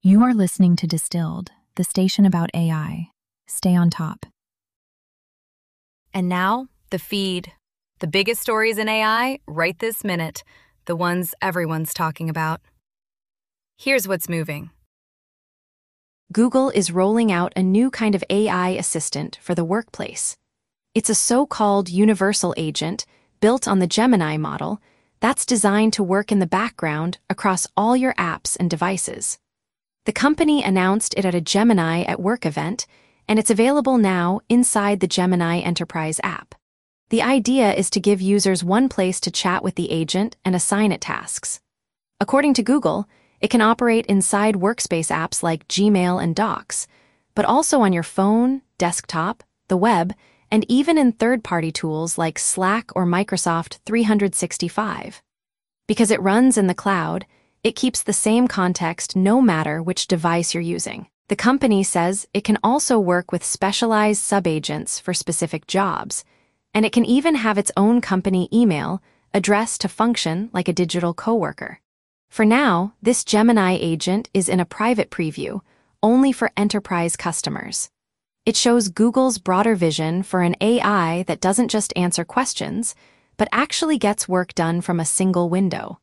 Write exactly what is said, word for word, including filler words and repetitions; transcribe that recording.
You are listening to Distilled, the station about A I. Stay on top. And now, the feed. The biggest stories in A I right this minute. The ones everyone's talking about. Here's what's moving. Google is rolling out a new kind of A I assistant for the workplace. It's a so-called universal agent built on the Gemini model that's designed to work in the background across all your apps and devices. The company announced it at a Gemini at Work event, and it's available now inside the Gemini Enterprise app. The idea is to give users one place to chat with the agent and assign it tasks. According to Google, it can operate inside workspace apps like Gmail and Docs, but also on your phone, desktop, the web, and even in third-party tools like Slack or Microsoft three sixty-five. Because it runs in the cloud, it keeps the same context no matter which device you're using. The company says it can also work with specialized sub-agents for specific jobs, and it can even have its own company email addressed to function like a digital coworker. For now, this Gemini agent is in a private preview, only for enterprise customers. It shows Google's broader vision for an A I that doesn't just answer questions, but actually gets work done from a single window.